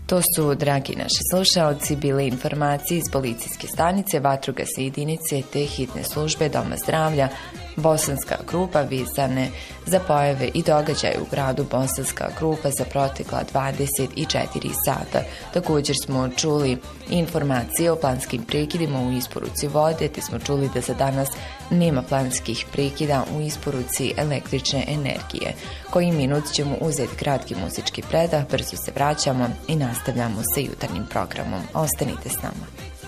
To su, dragi naši slušaoci, bile informacije iz policijske stanice, vatrogasne jedinice te hitne službe Doma zdravlja Bosanska Krupa vezane za pojave i događaje u gradu Bosanska Krupa za protekla 24 sata. Također smo čuli informacije o planskim prekidima u isporuci vode, te smo čuli da za danas nema planskih prekida u isporuci električne energije. Koji minut ćemo uzeti kratki muzički predah, brzo se vraćamo i nastavljamo sa jutarnjim programom. Ostanite s nama.